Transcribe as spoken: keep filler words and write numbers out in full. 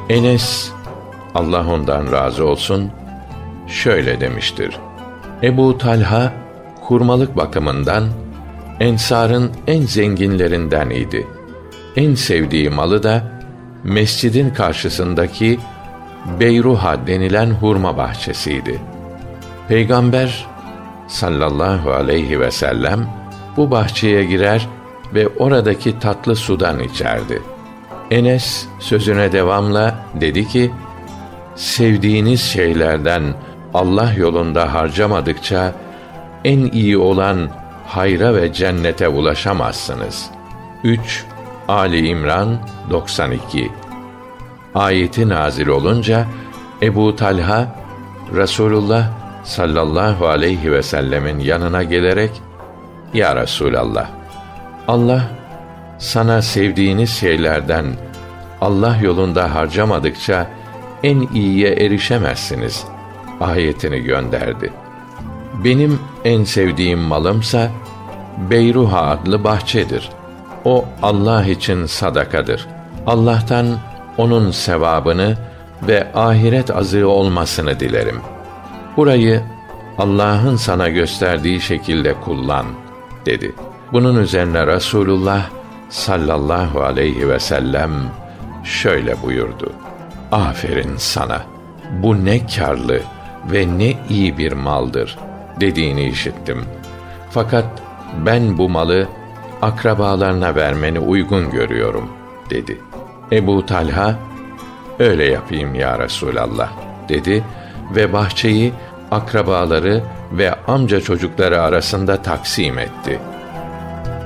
Enes, Allah ondan razı olsun, şöyle demiştir: Ebu Talha, hurmalık bakımından Ensar'ın en zenginlerinden idi. En sevdiği malı da mescidin karşısındaki Beyruha denilen hurma bahçesiydi. Peygamber sallallahu aleyhi ve sellem bu bahçeye girer ve oradaki tatlı sudan içerdi. Enes sözüne devamla dedi ki, sevdiğiniz şeylerden Allah yolunda harcamadıkça en iyi olan hayra ve cennete ulaşamazsınız. üç Ali İmran doksan iki. Ayeti nazil olunca Ebu Talha Resulullah sallallahu aleyhi ve sellemin yanına gelerek, Ya Resulallah, Allah sana sevdiğiniz şeylerden Allah yolunda harcamadıkça en iyiye erişemezsiniz ayetini gönderdi. Benim en sevdiğim malımsa Beyruha adlı bahçedir. O Allah için sadakadır. Allah'tan onun sevabını ve ahiret azığı olmasını dilerim. Burayı Allah'ın sana gösterdiği şekilde kullan, dedi. Bunun üzerine Resulullah sallallahu aleyhi ve sellem şöyle buyurdu: Aferin sana, bu ne kârlı ve ne iyi bir maldır dediğini işittim. Fakat ben bu malı akrabalarına vermeni uygun görüyorum, dedi. Ebu Talha, öyle yapayım ya Resulallah, dedi ve bahçeyi akrabaları ve amca çocukları arasında taksim etti.